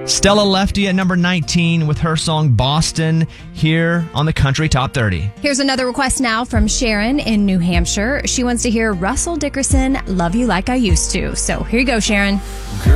Stella Lefty at number 19 with her song Boston here on the Country Top 30. Here's another request now from Sharon in New Hampshire. She wants to hear Russell Dickerson, Love You Like I Used to. So here you go, Sharon.